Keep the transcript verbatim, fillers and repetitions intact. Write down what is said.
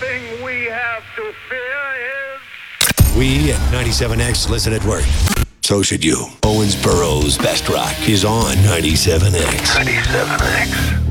thing we have to fear is... We at ninety-seven X listen at work. So should you. Owensboro's Best Rock is on ninety-seven X. ninety-seven X.